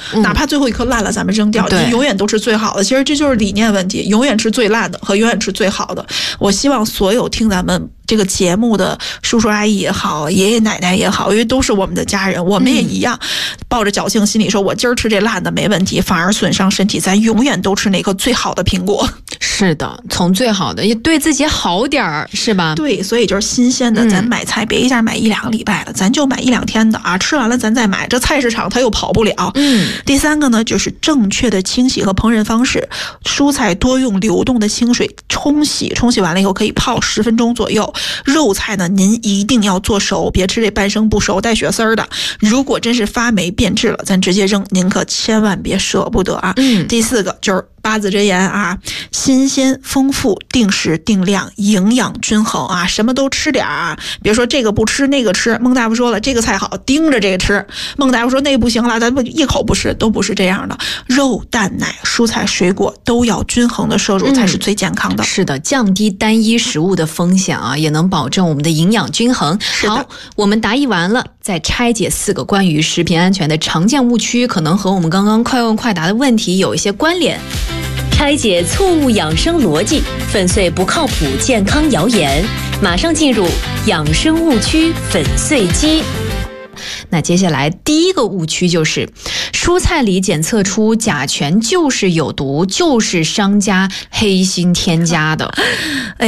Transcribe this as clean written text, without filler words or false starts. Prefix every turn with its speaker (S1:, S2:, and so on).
S1: 哪怕最后一颗烂了咱们扔掉，你永远都是最好的。其实这就是理念问题，永远吃最烂的和永远吃最好的。我希望所有听咱们这个节目的叔叔阿姨也好，爷爷奶奶也好，因为都是我们的家人，我们也一样，抱着侥幸心理说我今儿吃这烂的没问题，反而损伤身体，咱永远都吃那颗最好的苹果。
S2: 是的，从最好的也对自己好点儿，是吧？
S1: 对，所以就是新鲜的，咱买菜别一下买1-2个礼拜的，咱就买1-2天的啊，吃完了咱再买，这菜市场它又跑不了。第三个呢，就是正确的清洗和烹饪方式，蔬菜多用流动的清水冲洗，冲洗完了以后可以泡10分钟左右。肉菜呢，您一定要做熟，别吃这半生不熟带血丝儿的。如果真是发霉变质了，咱直接扔，您可千万别舍不得啊。第四个就是8字真言啊，新鲜丰富，定时定量，营养均衡啊，什么都吃点啊，别说这个不吃那个吃。孟大夫说了，这个菜好，盯着这个吃。孟大夫说那不行了，咱不一口不吃，都不是这样的。肉蛋奶蔬菜水果都要均衡的摄入，才是最健康的。
S2: 是的，降低单一食物的风险啊，也能保证我们的营养均衡。好，我们答疑完了，再拆解4个关于食品安全的常见误区，可能和我们刚刚快问快答的问题有一些关联。
S3: 拆解错误养生逻辑，粉碎不靠谱健康谣言。马上进入养生误区粉碎机。
S2: 那接下来第一个误区就是蔬菜里检测出甲醛就是有毒，就是商家黑心添加的。